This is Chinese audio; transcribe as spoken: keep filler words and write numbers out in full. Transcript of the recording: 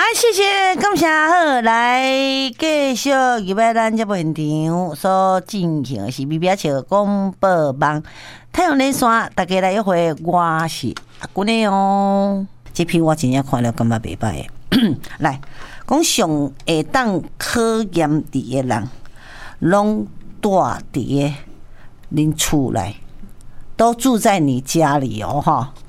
谢谢，感谢好，来继续入来咱这部现场所进行的是美美笑广播网太阳连线，大家来一回，我是阿姑呢哦。这篇我真正看了感觉袂歹的，来讲上会当考验伫的人，拢住伫个恁厝内，都住在你家里哦，哈。